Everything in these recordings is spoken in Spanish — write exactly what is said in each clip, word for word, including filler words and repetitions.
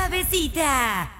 Suavecita.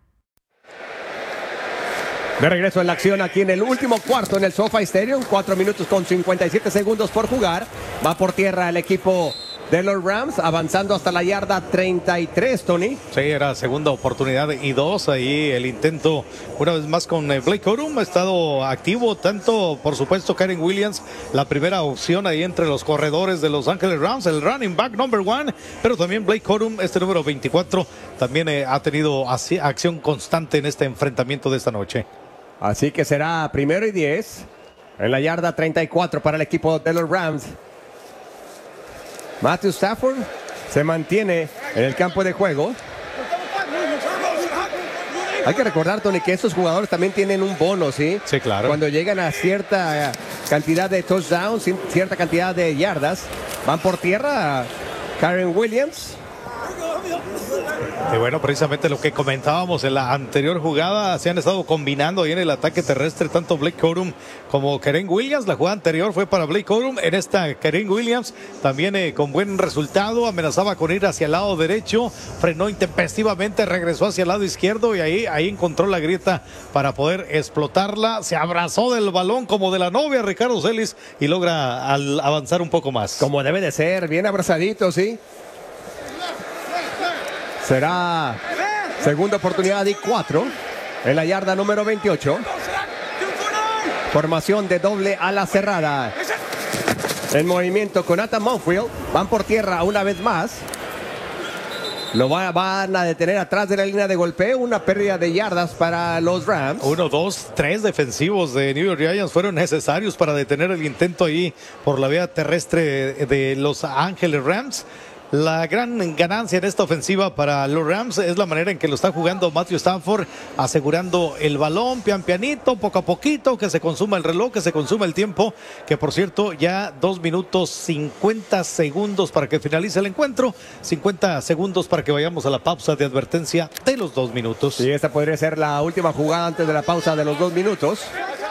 De regreso en la acción aquí en el último cuarto en el SoFi Stadium. cuatro minutos con cincuenta y siete segundos por jugar. Va por tierra el equipo de los Rams, avanzando hasta la yarda treinta y tres, Tony. Sí, era segunda oportunidad y dos. Ahí el intento una vez más con Blake Corum. Ha estado activo tanto, por supuesto, Kyren Williams, la primera opción ahí entre los corredores de Los Ángeles Rams, el running back number one, pero también Blake Corum, este número veinticuatro, también eh, ha tenido así, acción constante en este enfrentamiento de esta noche. Así que será primero y diez en la yarda treinta y cuatro para el equipo de los Rams. Matthew Stafford se mantiene en el campo de juego. Hay que recordar, Tony, que estos jugadores también tienen un bono, ¿sí? Sí, claro. Cuando llegan a cierta cantidad de touchdowns, cierta cantidad de yardas, van por tierra. Kyren Williams. Y bueno, precisamente lo que comentábamos en la anterior jugada, se han estado combinando ahí en el ataque terrestre tanto Blake Corum como Kyren Williams. La jugada anterior fue para Blake Corum, en esta Kyren Williams también eh, con buen resultado, amenazaba con ir hacia el lado derecho, frenó intempestivamente, regresó hacia el lado izquierdo y ahí, ahí encontró la grieta para poder explotarla, se abrazó del balón como de la novia Ricardo Celis y logra al avanzar un poco más. Como debe de ser, bien abrazadito, ¿sí? Será segunda oportunidad y cuatro en la yarda número veintiocho. Formación de doble ala cerrada. En movimiento con Nathan Monfield. Van por tierra una vez más. Lo va, van a detener atrás de la línea de golpeo. Una pérdida de yardas para los Rams. Uno, dos, tres defensivos de New York Giants fueron necesarios para detener el intento ahí por la vía terrestre de Los Ángeles Rams. La gran ganancia en esta ofensiva para los Rams es la manera en que lo está jugando Matthew Stafford, asegurando el balón pian pianito, poco a poquito, que se consuma el reloj, que se consuma el tiempo, que por cierto ya dos minutos cincuenta segundos para que finalice el encuentro, cincuenta segundos para que vayamos a la pausa de advertencia de los dos minutos. Y esta podría ser la última jugada antes de la pausa de los dos minutos.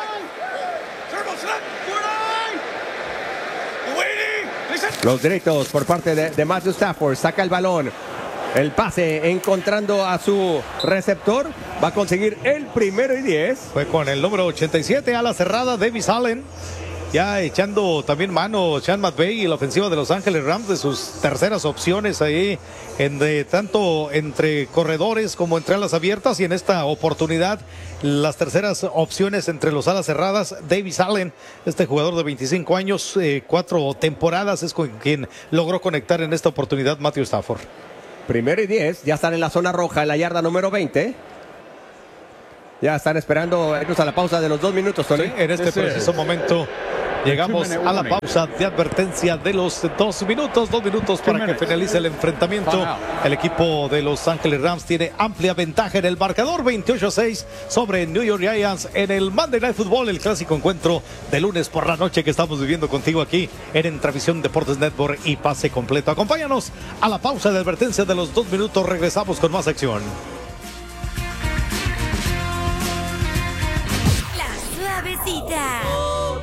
Los directos por parte de, de Matthew Stafford. Saca el balón. El pase encontrando a su receptor. Va a conseguir el primero y diez. Fue con el número ochenta y siete a la cerrada, Davis Allen. Ya echando también mano Sean McVay y la ofensiva de Los Ángeles Rams de sus terceras opciones ahí, en de, tanto entre corredores como entre alas abiertas, y en esta oportunidad las terceras opciones entre los alas cerradas. Davis Allen, este jugador de veinticinco años, eh, cuatro temporadas, es con quien logró conectar en esta oportunidad Matthew Stafford. Primero y diez, ya están en la zona roja, en la yarda número veinte. Ya están esperando irnos a la pausa de los dos minutos, Tony. Sí, en este preciso momento llegamos a la pausa de advertencia de los dos minutos. Dos minutos para que finalice el enfrentamiento. El equipo de Los Ángeles Rams tiene amplia ventaja en el marcador, veintiocho a seis sobre New York Giants en el Monday Night Football, el clásico encuentro de lunes por la noche que estamos viviendo contigo aquí en Entravisión Deportes Network y Pase Completo. Acompáñanos a la pausa de advertencia de los dos minutos. Regresamos con más acción. La Suavecita.